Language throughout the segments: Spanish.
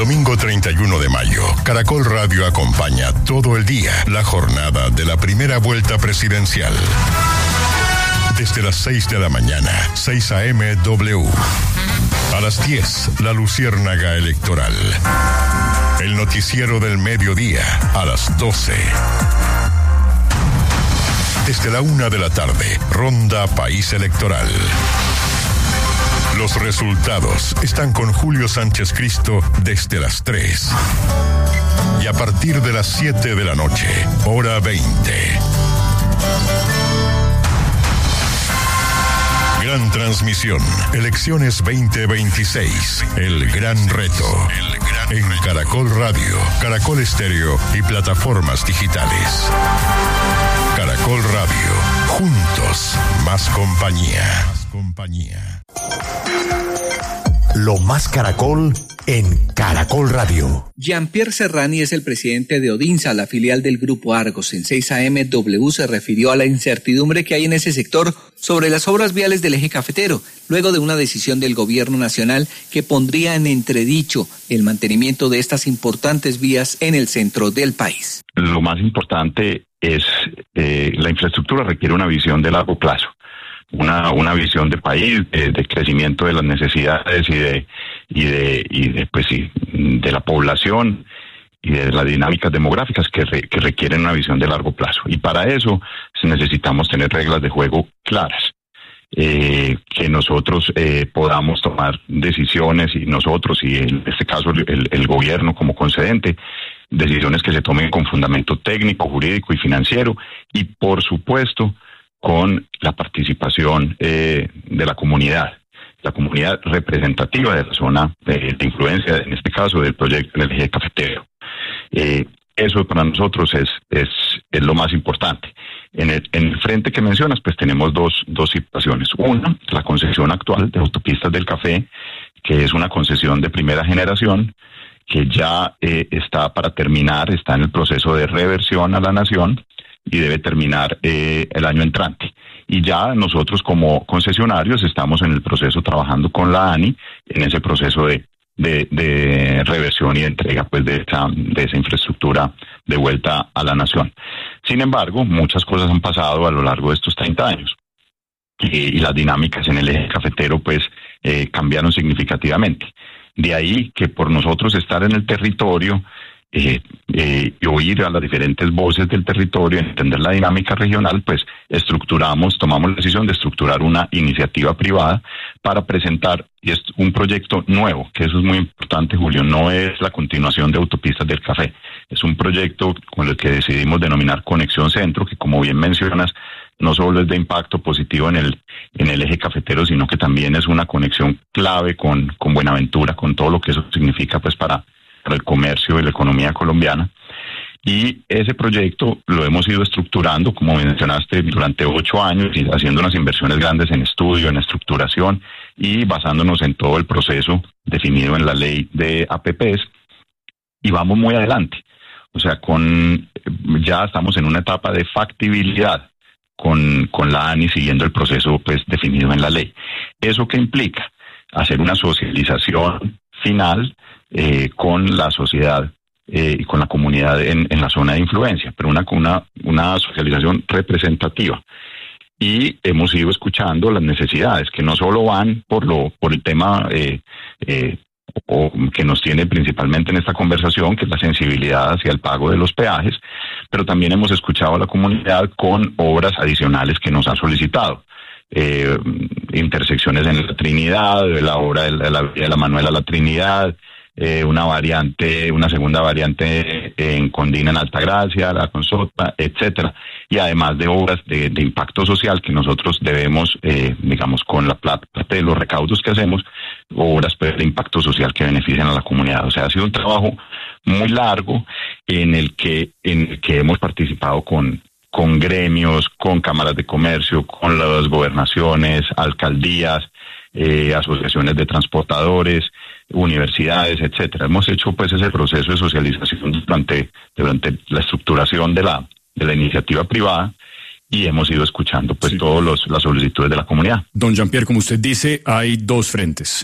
domingo 31 de mayo, Caracol Radio acompaña todo el día la jornada de la primera vuelta presidencial. Desde las 6 de la mañana, 6 a.m. W. A las 10, la Luciérnaga Electoral. El noticiero del mediodía, a las 12. Desde la 1 de la tarde, Ronda País Electoral. Los resultados están con Julio Sánchez Cristo desde las 3. Y a partir de las 7 de la noche, hora 20. Gran transmisión, elecciones 2026, el gran reto. En Caracol Radio, Caracol Estéreo y plataformas digitales. Caracol Radio, juntos, más compañía. Lo más Caracol en Caracol Radio. Jean-Pierre Serrani es el presidente de Odinsa, la filial del Grupo Argos. En 6 a.m. W se refirió a la incertidumbre que hay en ese sector sobre las obras viales del eje cafetero, luego de una decisión del gobierno nacional que pondría en entredicho el mantenimiento de estas importantes vías en el centro del país. Lo más importante es la infraestructura requiere una visión de largo plazo. Una visión de país, de crecimiento de las necesidades y de la población y de las dinámicas demográficas que requieren una visión de largo plazo. Y para eso necesitamos tener reglas de juego claras, que nosotros podamos tomar decisiones y nosotros, y en este caso el gobierno como concedente, decisiones que se tomen con fundamento técnico, jurídico y financiero y por supuesto con la participación de la comunidad representativa de la zona de influencia, en este caso del proyecto del eje cafetero. Eso para nosotros es lo más importante. En el frente que mencionas, pues tenemos dos situaciones. Una, la concesión actual de Autopistas del Café, que es una concesión de primera generación, que ya está para terminar, está en el proceso de reversión a la nación, y debe terminar el año entrante. Y ya nosotros como concesionarios estamos en el proceso trabajando con la ANI en ese proceso de reversión y de entrega pues de esa infraestructura de vuelta a la nación. Sin embargo, muchas cosas han pasado a lo largo de estos 30 años y las dinámicas en el eje cafetero pues cambiaron significativamente. De ahí que por nosotros estar en el territorio y oír a las diferentes voces del territorio, entender la dinámica regional, pues tomamos la decisión de estructurar una iniciativa privada para presentar un proyecto nuevo, que eso es muy importante, Julio, no es la continuación de Autopistas del Café, es un proyecto con el que decidimos denominar Conexión Centro, que como bien mencionas, no solo es de impacto positivo en el eje cafetero, sino que también es una conexión clave con Buenaventura, con todo lo que eso significa pues para el comercio y la economía colombiana. Y ese proyecto lo hemos ido estructurando, como mencionaste, durante 8 años, y haciendo unas inversiones grandes en estudio, en estructuración, y basándonos en todo el proceso definido en la ley de APPs, y vamos muy adelante. O sea, ya estamos en una etapa de factibilidad con la ANI siguiendo el proceso pues definido en la ley. ¿Eso qué implica? Hacer una socialización final con la sociedad y con la comunidad en la zona de influencia, pero una socialización representativa. Y hemos ido escuchando las necesidades, que no solo van por el tema o que nos tiene principalmente en esta conversación, que es la sensibilidad hacia el pago de los peajes, pero también hemos escuchado a la comunidad con obras adicionales que nos ha solicitado. Intersecciones en la Trinidad, la obra de la Manuela La Trinidad, una segunda variante en Condina en Altagracia, la Consota, etcétera, y además de obras de impacto social que nosotros debemos, con la parte de los recaudos que hacemos, obras de impacto social que benefician a la comunidad. O sea, ha sido un trabajo muy largo en el que hemos participado con gremios, con cámaras de comercio, con las gobernaciones, alcaldías, asociaciones de transportadores, universidades, etcétera. Hemos hecho pues ese proceso de socialización durante la estructuración de la iniciativa privada y hemos ido escuchando pues todas las solicitudes de la comunidad. Don Jean-Pierre, como usted dice, hay dos frentes.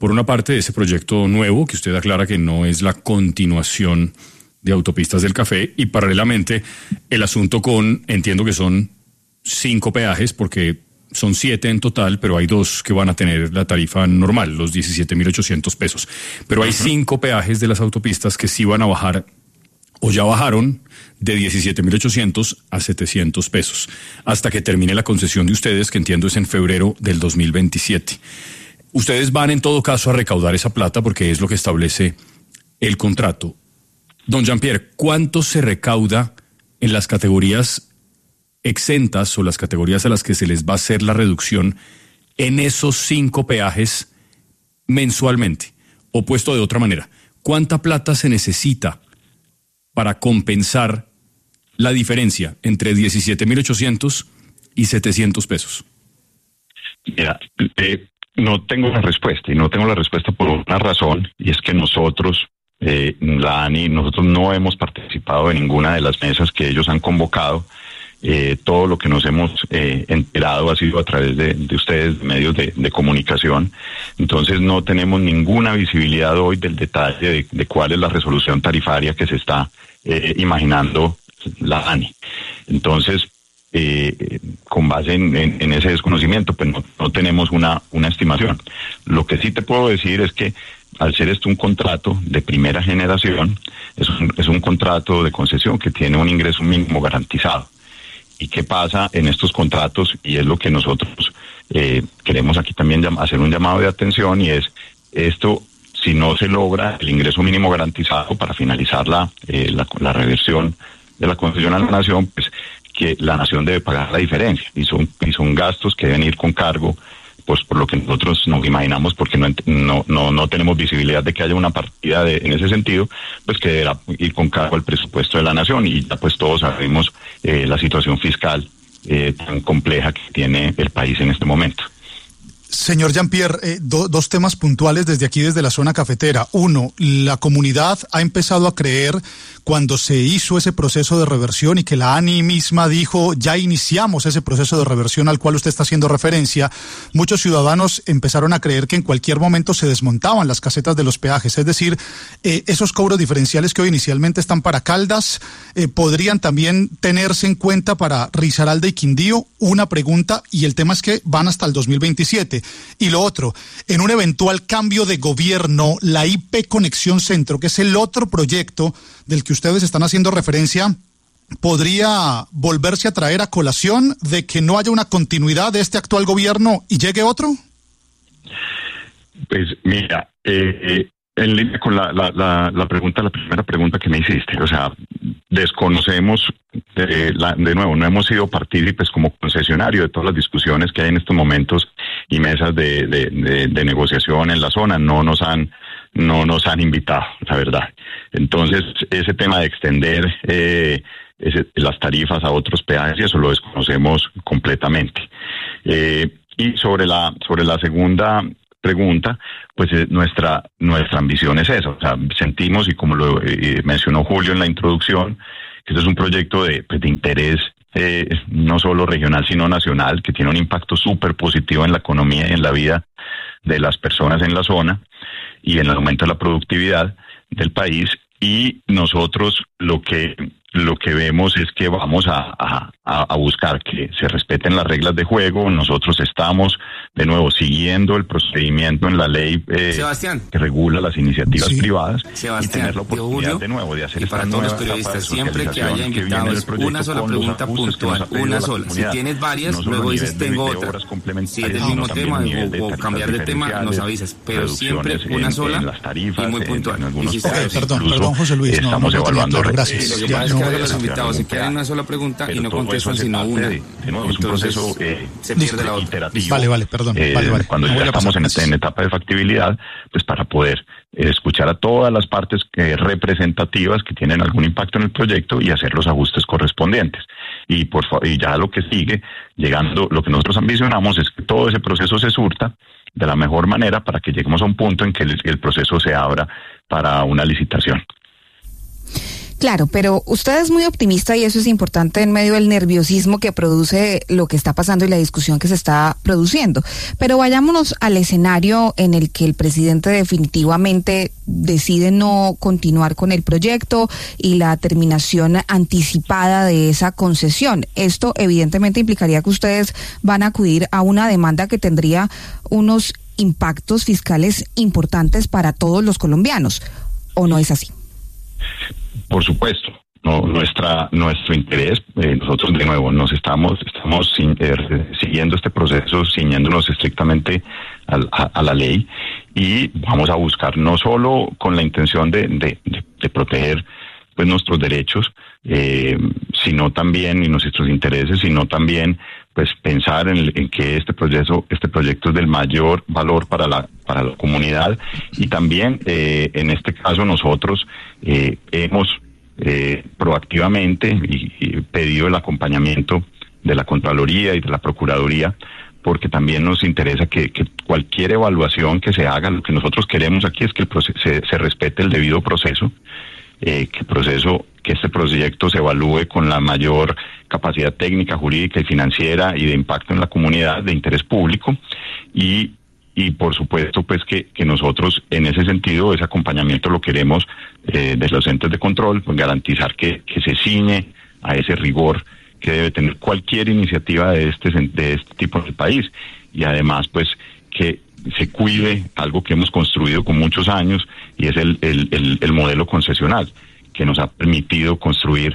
Por una parte, ese proyecto nuevo, que usted aclara que no es la continuación de Autopistas del Café, y paralelamente el asunto con, entiendo que son 5 peajes, porque son 7 en total, pero hay 2 que van a tener la tarifa normal, los 17.800 pesos. Pero hay 5 peajes de las autopistas que sí van a bajar, o ya bajaron, de 17.800 a 700 pesos, hasta que termine la concesión de ustedes, que entiendo es en febrero del 2027. Ustedes van en todo caso a recaudar esa plata porque es lo que establece el contrato. Don Jean-Pierre, ¿cuánto se recauda en las categorías exentas o las categorías a las que se les va a hacer la reducción en esos 5 peajes mensualmente? O puesto de otra manera, ¿cuánta plata se necesita para compensar la diferencia entre 17.800 y 700 pesos? Mira, no tengo la respuesta, y no tengo la respuesta por una razón, y es que nosotros, la ANI, nosotros no hemos participado en ninguna de las mesas que ellos han convocado. Todo lo que nos hemos enterado ha sido a través de ustedes, medios de comunicación. Entonces no tenemos ninguna visibilidad hoy del detalle de cuál es la resolución tarifaria que se está imaginando la ANI. Entonces, con base en ese desconocimiento, pues no tenemos una estimación. Lo que sí te puedo decir es que al ser esto un contrato de primera generación, es un contrato de concesión que tiene un ingreso mínimo garantizado. ¿Y qué pasa en estos contratos? Y es lo que nosotros queremos aquí también hacer un llamado de atención, y es esto: si no se logra el ingreso mínimo garantizado para finalizar la reversión de la concesión a la nación, pues que la nación debe pagar la diferencia, y son gastos que deben ir con cargo, pues por lo que nosotros nos imaginamos, porque no tenemos visibilidad de que haya una partida en ese sentido, pues que deberá ir con cargo al presupuesto de la nación, y ya pues todos sabemos la situación fiscal tan compleja que tiene el país en este momento. Señor Jean-Pierre, 2 temas puntuales desde aquí, desde la zona cafetera. Uno, la comunidad ha empezado a creer, cuando se hizo ese proceso de reversión y que la ANI misma dijo, ya iniciamos ese proceso de reversión al cual usted está haciendo referencia, muchos ciudadanos empezaron a creer que en cualquier momento se desmontaban las casetas de los peajes. Es decir, esos cobros diferenciales que hoy inicialmente están para Caldas, podrían también tenerse en cuenta para Risaralda y Quindío. Una pregunta, y el tema es que van hasta el 2027. Y lo otro, en un eventual cambio de gobierno, la IP Conexión Centro, que es el otro proyecto del que ustedes están haciendo referencia, ¿podría volverse a traer a colación de que no haya una continuidad de este actual gobierno y llegue otro? Pues mira, en línea con la primera pregunta que me hiciste, o sea, desconocemos, de nuevo, no hemos sido partícipes como concesionario de todas las discusiones que hay en estos momentos y mesas de negociación en la zona. No nos han invitado, la verdad. Entonces, ese tema de extender las tarifas a otros peajes, y eso lo desconocemos completamente. Y sobre la segunda pregunta, pues nuestra ambición es eso. O sea, sentimos, y como lo mencionó Julio en la introducción, que este es un proyecto de interés no solo regional sino nacional, que tiene un impacto súper positivo en la economía y en la vida de las personas en la zona y en el aumento de la productividad del país. Y nosotros lo que vemos es que vamos a buscar que se respeten las reglas de juego. Nosotros estamos, de nuevo, siguiendo el procedimiento en la ley que regula las iniciativas privadas, y tener la oportunidad de nuevo de hacer esta nueva etapa de socialización. Siempre que haya invitados, una sola pregunta puntual, una sola. Si tienes varias, luego dices tengo otra. Si es del mismo tema o cambiar de tema, nos avisas, pero siempre una sola y muy puntual. Perdón, José Luis, estamos evaluando. Gracias. Lo que pasa es que los invitados se quedan en una sola pregunta y no contestan sino una. De nuevo, es un proceso se pierde la otra. Vale, perdón. Cuando ya estamos en etapa de factibilidad, pues para poder escuchar a todas las partes representativas que tienen algún impacto en el proyecto y hacer los ajustes correspondientes. Y ya lo que sigue, lo que nosotros ambicionamos es que todo ese proceso se surta de la mejor manera para que lleguemos a un punto en que el proceso se abra para una licitación. Claro, pero usted es muy optimista y eso es importante en medio del nerviosismo que produce lo que está pasando y la discusión que se está produciendo. Pero vayámonos al escenario en el que el presidente definitivamente decide no continuar con el proyecto y la terminación anticipada de esa concesión. Esto evidentemente implicaría que ustedes van a acudir a una demanda que tendría unos impactos fiscales importantes para todos los colombianos, ¿o no es así? Por supuesto, nuestro interés, nosotros de nuevo estamos siguiendo este proceso, ciñéndonos estrictamente a la ley, y vamos a buscar no solo con la intención de proteger pues nuestros derechos, sino también, y nuestros intereses, sino también pues pensar en que este proyecto es del mayor valor para la comunidad, y también en este caso nosotros hemos proactivamente y pedido el acompañamiento de la Contraloría y de la Procuraduría, porque también nos interesa que cualquier evaluación que se haga, lo que nosotros queremos aquí es que se respete el debido proceso, que este proyecto se evalúe con la mayor capacidad técnica, jurídica y financiera y de impacto en la comunidad, de interés público, y por supuesto pues que nosotros en ese sentido ese acompañamiento lo queremos de los entes de control, pues garantizar que se ciñe a ese rigor que debe tener cualquier iniciativa de este tipo en el país, y además pues que se cuide algo que hemos construido con muchos años, y es el modelo concesional, que nos ha permitido construir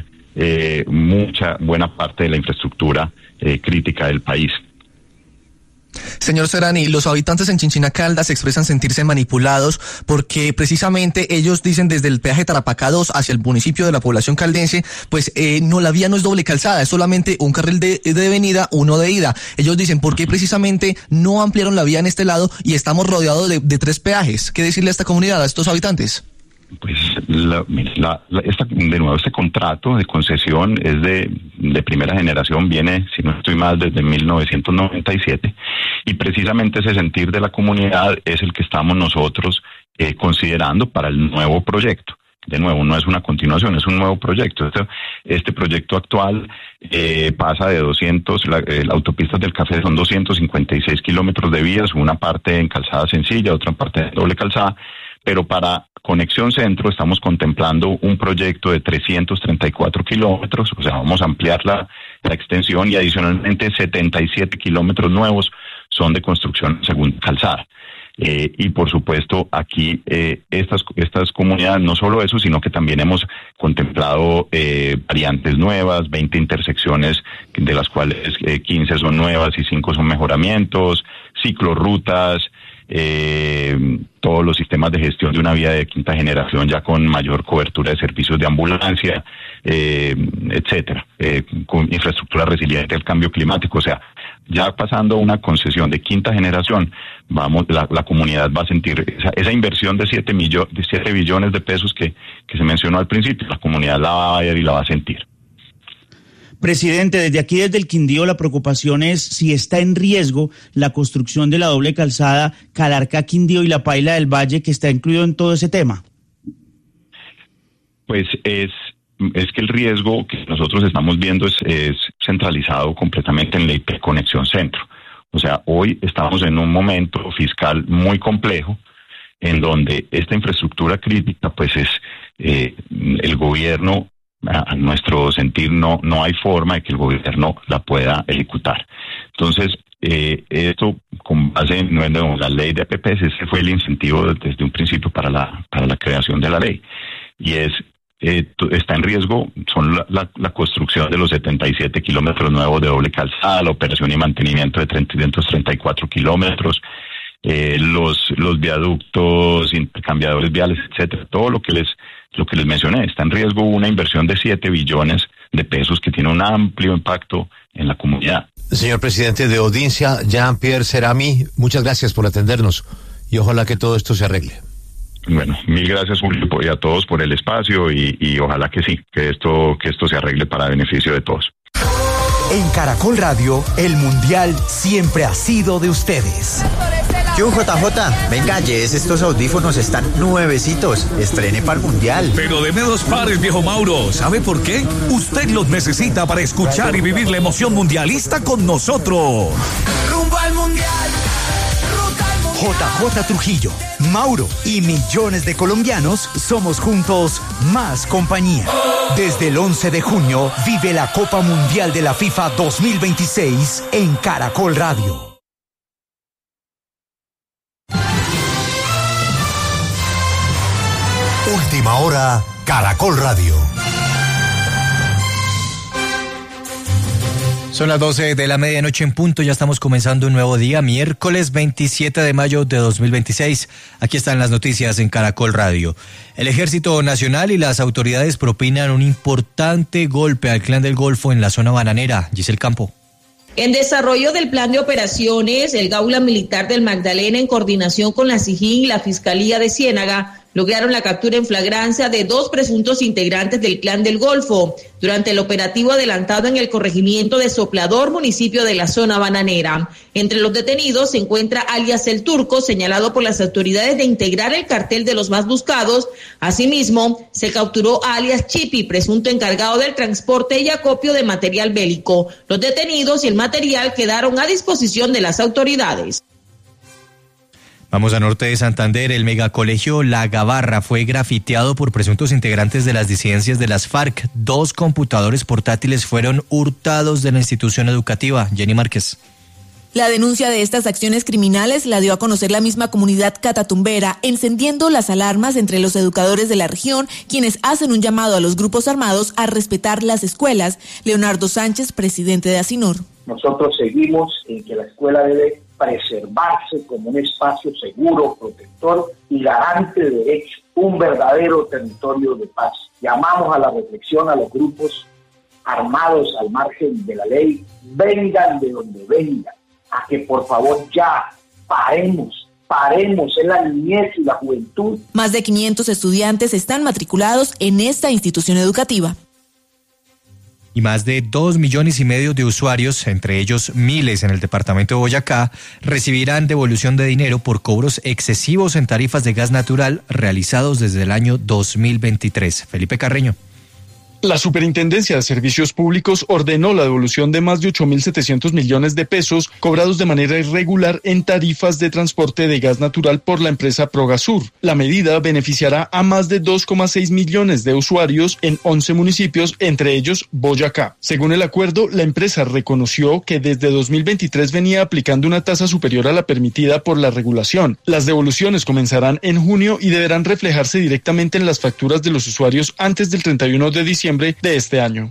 buena parte de la infraestructura crítica del país. Señor Serrani, los habitantes en Chinchina Caldas expresan sentirse manipulados porque precisamente ellos dicen desde el peaje Tarapacá 2 hacia el municipio de la población caldense, pues la vía no es doble calzada, es solamente un carril de venida, uno de ida. Ellos dicen, ¿por qué precisamente no ampliaron la vía en este lado y estamos rodeados de 3 peajes? ¿Qué decirle a esta comunidad, a estos habitantes? Pues este contrato de concesión es de primera generación, viene, si no estoy mal, desde 1997, y precisamente ese sentir de la comunidad es el que estamos nosotros considerando para el nuevo proyecto. De nuevo, no es una continuación, es un nuevo proyecto. Este proyecto actual pasa de 200, la autopistas del Café son 256 kilómetros de vías, una parte en calzada sencilla, otra parte en doble calzada, pero para Conexión Centro estamos contemplando un proyecto de 334 kilómetros, o sea, vamos a ampliar la extensión, y adicionalmente 77 kilómetros nuevos son de construcción segunda calzada. Y por supuesto aquí estas comunidades, no solo eso, sino que también hemos contemplado variantes nuevas, 20 intersecciones, de las cuales 15 son nuevas y 5 son mejoramientos, ciclorrutas, todos los sistemas de gestión de una vía de quinta generación ya con mayor cobertura de servicios de ambulancia, etcétera, con infraestructura resiliente al cambio climático. O sea, ya pasando una concesión de quinta generación, la comunidad va a sentir esa inversión de 7 billones de pesos que se mencionó al principio. La comunidad la va a ver y la va a sentir. Presidente, desde el Quindío la preocupación es si está en riesgo la construcción de la doble calzada Calarcá-Quindío y la Paila del Valle, que está incluido en todo ese tema. Pues es que el riesgo que nosotros estamos viendo es centralizado completamente en la IP Conexión Centro. O sea, hoy estamos en un momento fiscal muy complejo, en donde esta infraestructura crítica, pues es el gobierno, a nuestro sentir, no hay forma de que el gobierno la pueda ejecutar. Entonces, esto con base en la ley de APPs, ese fue el incentivo desde un principio para la creación de la ley. Y está en riesgo, son la construcción de los 77 kilómetros nuevos de doble calzada, la operación y mantenimiento de 334 kilómetros, los viaductos, intercambiadores viales, etcétera, todo lo que les mencioné. Está en riesgo una inversión de 7 billones de pesos que tiene un amplio impacto en la comunidad. Señor presidente de Odinsa, Jean-Pierre Serami, muchas gracias por atendernos y ojalá que todo esto se arregle. Bueno, mil gracias, Julio, y a todos por el espacio y ojalá que sí, que esto se arregle para beneficio de todos. En Caracol Radio, el Mundial siempre ha sido de ustedes. Por ese lado. Yo, JJ, venga, llévese estos audífonos, están nuevecitos. Estrene para el Mundial. Pero deme 2 pares, viejo Mauro. ¿Sabe por qué? Usted los necesita para escuchar y vivir la emoción mundialista con nosotros. Rumbo al Mundial. JJ Trujillo, Mauro y millones de colombianos somos juntos más compañía. Desde el 11 de junio vive la Copa Mundial de la FIFA 2026 en Caracol Radio. Última hora, Caracol Radio. Son las 12 de la medianoche en punto, ya estamos comenzando un nuevo día, miércoles 27 de mayo de 2026. Aquí están las noticias en Caracol Radio. El Ejército Nacional y las autoridades propinan un importante golpe al Clan del Golfo en la zona bananera. Giselle Campo. En desarrollo del plan de operaciones, el Gaula Militar del Magdalena, en coordinación con la SIJIN y la Fiscalía de Ciénaga, lograron la captura en flagrancia de 2 presuntos integrantes del Clan del Golfo durante el operativo adelantado en el corregimiento de Soplador, municipio de la zona bananera. Entre los detenidos se encuentra alias El Turco, señalado por las autoridades de integrar el cartel de los más buscados. Asimismo, se capturó a alias Chipi, presunto encargado del transporte y acopio de material bélico. Los detenidos y el material quedaron a disposición de las autoridades. Vamos a norte de Santander. El megacolegio La Gabarra fue grafiteado por presuntos integrantes de las disidencias de las FARC. 2 computadores portátiles fueron hurtados de la institución educativa. Jenny Márquez. La denuncia de estas acciones criminales la dio a conocer la misma comunidad catatumbera, encendiendo las alarmas entre los educadores de la región, quienes hacen un llamado a los grupos armados a respetar las escuelas. Leonardo Sánchez, presidente de ASINOR. Nosotros seguimos en que la escuela debe preservarse como un espacio seguro, protector y garante de derechos, un verdadero territorio de paz. Llamamos a la reflexión a los grupos armados al margen de la ley, vengan de donde vengan, a que por favor ya paremos en la niñez y la juventud. Más de 500 estudiantes están matriculados en esta institución educativa. Y más de 2,5 millones de usuarios, entre ellos miles en el departamento de Boyacá, recibirán devolución de dinero por cobros excesivos en tarifas de gas natural realizados desde el año 2023. Felipe Carreño. La Superintendencia de Servicios Públicos ordenó la devolución de más de 8.700 millones de pesos cobrados de manera irregular en tarifas de transporte de gas natural por la empresa Progasur. La medida beneficiará a más de 2,6 millones de usuarios en 11 municipios, entre ellos Boyacá. Según el acuerdo, la empresa reconoció que desde 2023 venía aplicando una tasa superior a la permitida por la regulación. Las devoluciones comenzarán en junio y deberán reflejarse directamente en las facturas de los usuarios antes del 31 de diciembre de este año.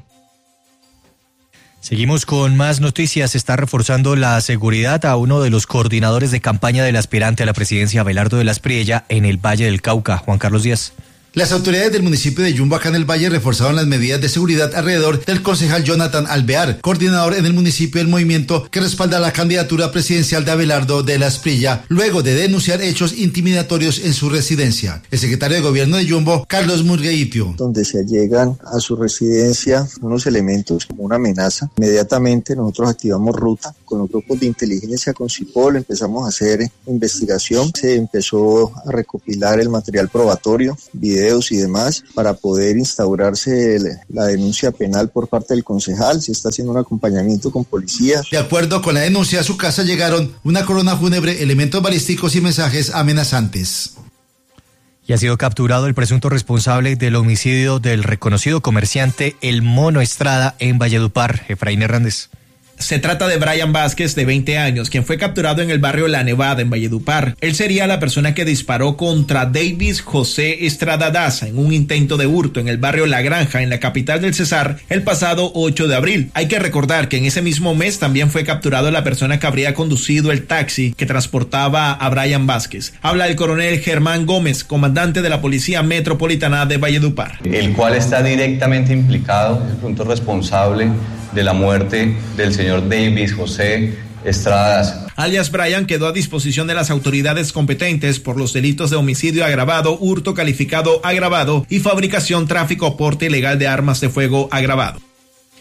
Seguimos con más noticias. Se está reforzando la seguridad a uno de los coordinadores de campaña del aspirante a la presidencia, Abelardo de la Espriella, en el Valle del Cauca. Juan Carlos Díaz. Las autoridades del municipio de Yumbo, acá en el Valle, reforzaron las medidas de seguridad alrededor del concejal Jonathan Alvear, coordinador en el municipio del movimiento que respalda la candidatura presidencial de Abelardo de la Espriella, luego de denunciar hechos intimidatorios en su residencia. El secretario de gobierno de Yumbo, Carlos Murgueitio. Donde se llegan a su residencia unos elementos como una amenaza, inmediatamente nosotros activamos ruta con los grupos de inteligencia, con CIPOL, empezamos a hacer investigación, se empezó a recopilar el material probatorio, videos y demás, para poder instaurarse la denuncia penal por parte del concejal. Se está haciendo un acompañamiento con policía. De acuerdo con la denuncia, a su casa llegaron una corona fúnebre, elementos balísticos y mensajes amenazantes. Y ha sido capturado el presunto responsable del homicidio del reconocido comerciante El Mono Estrada en Valledupar. Efraín Hernández. Se trata de Brian Vázquez, de 20 años, quien fue capturado en el barrio La Nevada, en Valledupar. Él sería la persona que disparó contra Davis José Estrada Daza en un intento de hurto en el barrio La Granja, en la capital del Cesar, el pasado 8 de abril. Hay que recordar que en ese mismo mes también fue capturado la persona que habría conducido el taxi que transportaba a Brian Vázquez. Habla el coronel Germán Gómez, comandante de la Policía Metropolitana de Valledupar. El cual está directamente implicado, es el punto responsable de la muerte del señor Davis José Estrada. Alias Brian quedó a disposición de las autoridades competentes por los delitos de homicidio agravado, hurto calificado agravado y fabricación, tráfico o porte ilegal de armas de fuego agravado.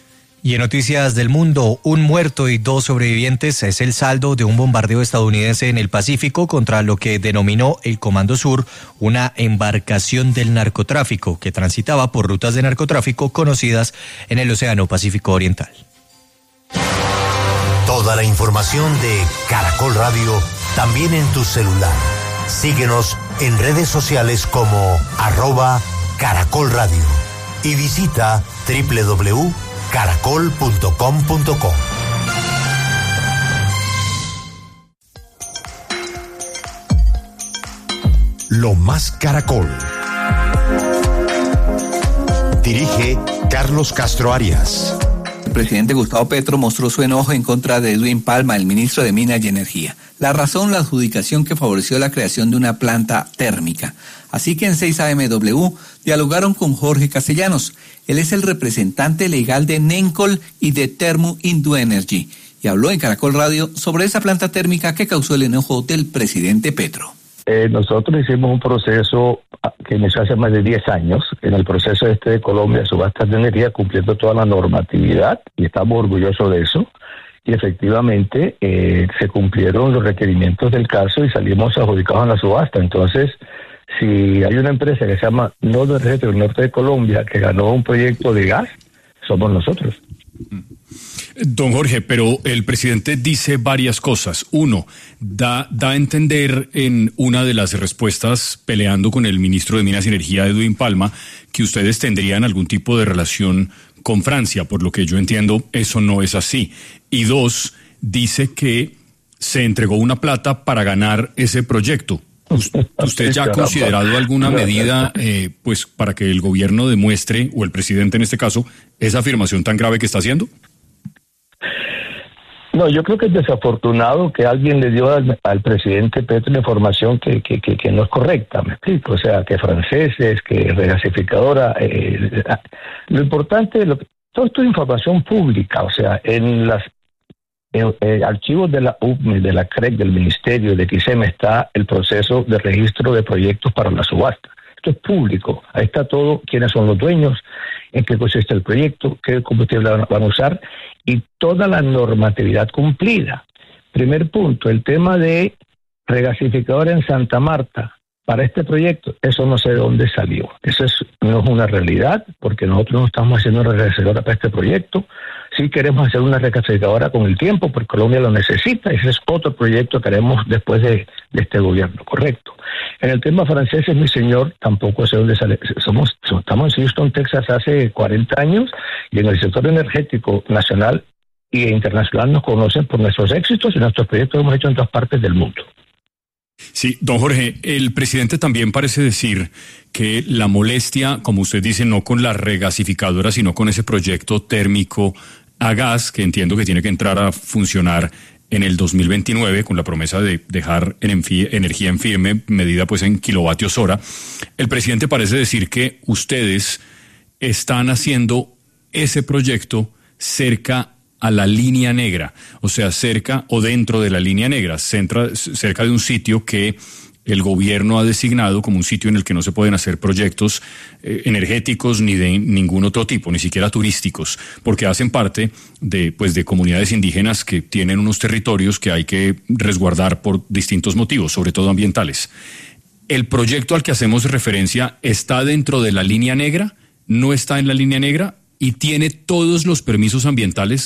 Y en noticias del mundo, 1 muerto y 2 sobrevivientes es el saldo de un bombardeo estadounidense en el Pacífico contra lo que denominó el Comando Sur, una embarcación del narcotráfico que transitaba por rutas de narcotráfico conocidas en el Océano Pacífico Oriental. Toda la información de Caracol Radio también en tu celular. Síguenos en redes sociales como @Caracol Radio y visita www.caracol.com.co. Lo más Caracol. Dirige Carlos Castro Arias. El presidente Gustavo Petro mostró su enojo en contra de Edwin Palma, el ministro de Minas y Energía. La razón, la adjudicación que favoreció la creación de una planta térmica. Así que en 6AMW dialogaron con Jorge Castellanos. Él es el representante legal de Nencol y de Termo Indu Energy. Y habló en Caracol Radio sobre esa planta térmica que causó el enojo del presidente Petro. Nosotros hicimos un proceso que inició hace más de 10 años, en el proceso de Colombia de subastas de energía, cumpliendo toda la normatividad, y estamos orgullosos de eso. Y efectivamente se cumplieron los requerimientos del caso y salimos adjudicados en la subasta. Entonces, si hay una empresa que se llama Nodo Energético del Norte de Colombia que ganó un proyecto de gas, somos nosotros. Don Jorge, pero el presidente dice varias cosas. Uno, da a entender en una de las respuestas, peleando con el ministro de Minas y Energía, Edwin Palma, que ustedes tendrían algún tipo de relación con Francia. Por lo que yo entiendo, eso no es así. Y dos, dice que se entregó una plata para ganar ese proyecto. ¿Usted ya ha considerado alguna medida pues para que el gobierno demuestre, o el presidente en este caso, esa afirmación tan grave que está haciendo? No, yo creo que es desafortunado que alguien le dio al presidente Petro una información que no es correcta, me explico. O sea, que franceses, que regasificadora. Lo importante, todo esto es información pública. O sea, en las archivos de la UPME, de la CREC, del Ministerio, de XM, está el proceso de registro de proyectos para la subasta. Esto es público. Ahí está todo, quiénes son los dueños, en qué consiste el proyecto, qué combustible van a usar y toda la normatividad cumplida. Primer punto, el tema de regasificadora en Santa Marta para este proyecto, eso no sé de dónde salió. Eso no es una realidad, porque nosotros no estamos haciendo una regasificadora para este proyecto. Sí queremos hacer una regasificadora con el tiempo, porque Colombia lo necesita. Ese es otro proyecto que haremos después de este gobierno, correcto. En el tema francés, mi señor, tampoco sé dónde sale. Estamos en Houston, Texas, hace 40 años, y en el sector energético nacional e internacional nos conocen por nuestros éxitos y nuestros proyectos que hemos hecho en todas partes del mundo. Sí, don Jorge, el presidente también parece decir que la molestia, como usted dice, no con la regasificadora, sino con ese proyecto térmico a gas, que entiendo que tiene que entrar a funcionar en el 2029, con la promesa de dejar energía en firme, medida pues en kilovatios hora. El presidente parece decir que ustedes están haciendo ese proyecto cerca a la línea negra, o sea, cerca o dentro de la línea negra, cerca de un sitio que el gobierno ha designado como un sitio en el que no se pueden hacer proyectos energéticos ni de ningún otro tipo, ni siquiera turísticos, porque hacen parte de comunidades indígenas que tienen unos territorios que hay que resguardar por distintos motivos, sobre todo ambientales. ¿El proyecto al que hacemos referencia está dentro de la línea negra? ¿No está en la línea negra? ¿Y tiene todos los permisos ambientales